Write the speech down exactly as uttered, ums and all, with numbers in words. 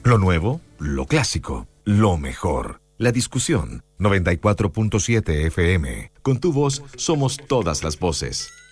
Lo nuevo, lo clásico, lo mejor. La discusión, noventa y cuatro punto siete F M. Con tu voz somos todas las voces.